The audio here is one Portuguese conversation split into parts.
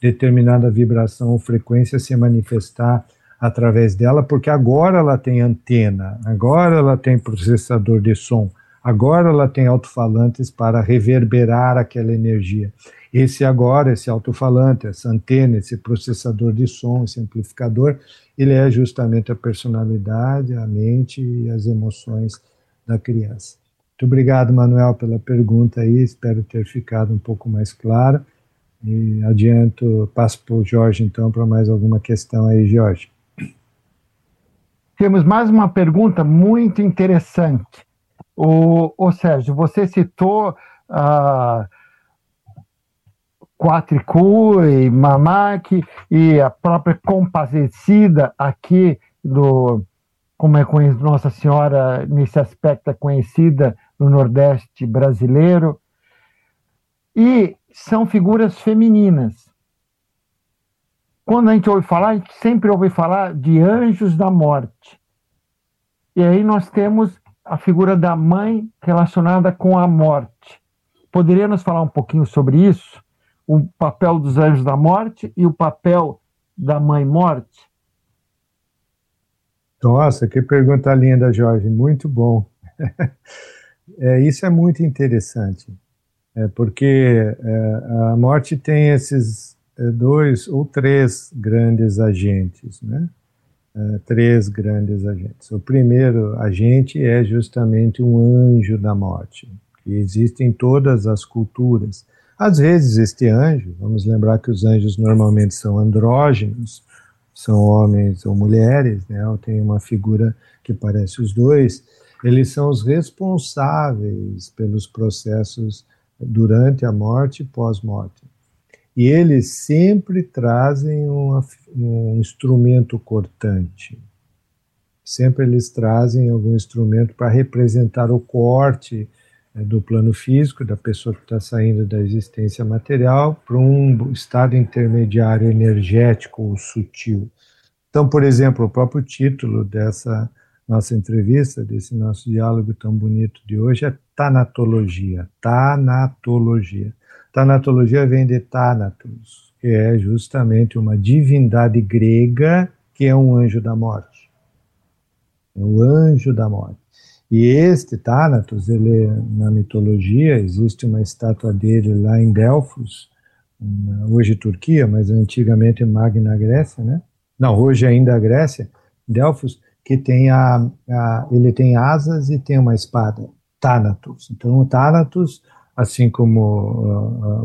determinada vibração ou frequência se manifestar através dela, porque agora ela tem antena, agora ela tem processador de som, agora ela tem alto-falantes para reverberar aquela energia. Esse agora, esse alto-falante, essa antena, esse processador de som, esse amplificador, ele é justamente a personalidade, a mente e as emoções da criança. Muito obrigado, Manuel, pela pergunta aí, espero ter ficado um pouco mais claro. E adianto, passo para o Jorge, então, para mais alguma questão aí, Jorge. Temos mais uma pergunta muito interessante. O Sérgio, você citou Quatricue, Mamac e a própria Compadecida aqui como é conhecida Nossa Senhora, nesse aspecto é conhecida no Nordeste brasileiro. E são figuras femininas. Quando a gente ouve falar, a gente sempre ouve falar de anjos da morte. E aí nós temos a figura da mãe relacionada com a morte. Poderia nos falar um pouquinho sobre isso? O papel dos anjos da morte e o papel da mãe morte? Nossa, que pergunta linda, Jorge, muito bom. Isso é muito interessante, porque a morte tem esses 2 ou 3 grandes agentes, né? 3 grandes agentes. O primeiro agente é justamente um anjo da morte, que existe em todas as culturas. Às vezes este anjo, vamos lembrar que os anjos normalmente são andrógenos, são homens ou mulheres, né? Ou tem uma figura que parece os dois, eles são os responsáveis pelos processos durante a morte e pós-morte. E eles sempre trazem um instrumento cortante. Sempre eles trazem algum instrumento para representar o corte do plano físico, da pessoa que está saindo da existência material, para um estado intermediário energético ou sutil. Então, por exemplo, o próprio título dessa nossa entrevista, desse nosso diálogo tão bonito de hoje, é Tanatologia. Tanatologia. Tanatologia vem de Thanatos, que é justamente uma divindade grega que é um anjo da morte. É o anjo da morte. E este Thanatos, ele, na mitologia, existe uma estátua dele lá em Delfos, hoje Turquia, mas antigamente Magna Grécia, né? Não, hoje ainda a Grécia, Delfos, que tem ele tem asas e tem uma espada, Thanatos. Então, o Thanatos, assim como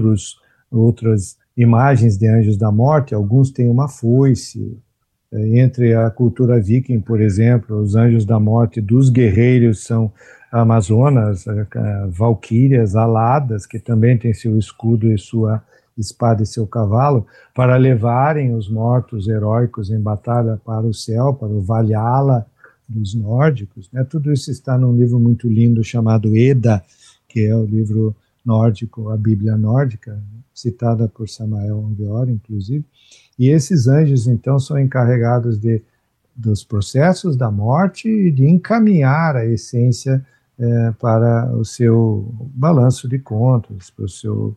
outras imagens de anjos da morte, alguns têm uma foice. Entre a cultura viking, por exemplo, os anjos da morte dos guerreiros são amazonas, valquírias, aladas, que também têm seu escudo e sua espada e seu cavalo, para levarem os mortos heróicos em batalha para o céu, para o Valhalla dos nórdicos, né? Tudo isso está num livro muito lindo chamado Edda, que é o livro nórdico, a Bíblia nórdica, citada por Samael Aungior, inclusive. E esses anjos, então, são encarregados dos processos da morte e de encaminhar a essência para o seu balanço de contas, para o seu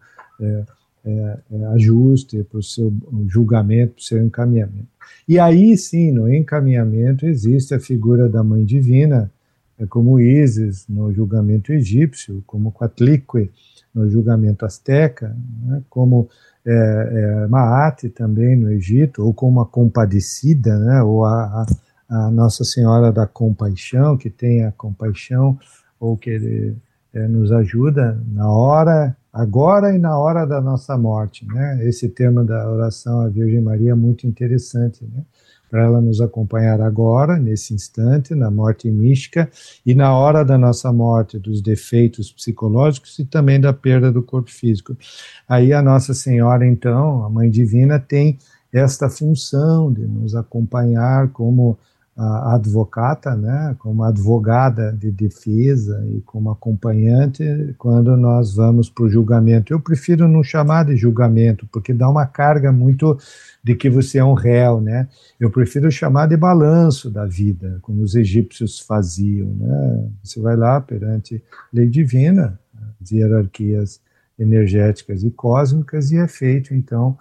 ajuste, para o seu julgamento, para o seu encaminhamento. E aí, sim, no encaminhamento existe a figura da Mãe Divina, como Ísis no julgamento egípcio, como Coatlicue no julgamento asteca, né, como Maat também no Egito, ou como a Compadecida, né, ou a Nossa Senhora da Compaixão, que tem a compaixão, ou que nos ajuda na hora, agora e na hora da nossa morte, né? Esse tema da oração à Virgem Maria é muito interessante, né? Para ela nos acompanhar agora, nesse instante, na morte mística, e na hora da nossa morte, dos defeitos psicológicos e também da perda do corpo físico. Aí a Nossa Senhora, então, a Mãe Divina, tem esta função de nos acompanhar como a advocata, né, como advogada de defesa e como acompanhante quando nós vamos para o julgamento. Eu prefiro não chamar de julgamento, porque dá uma carga muito de que você é um réu, né? Eu prefiro chamar de balanço da vida, como os egípcios faziam, né? Você vai lá perante lei divina, as hierarquias energéticas e cósmicas, e é feito, então,